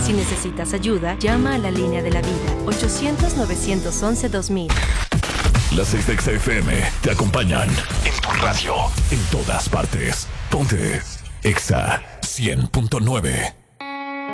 Si necesitas ayuda, llama a la línea de la vida, 800-911-2000. Las 6 de XFM te acompañan en tu radio, en todas partes. Ponte Exa 100.9.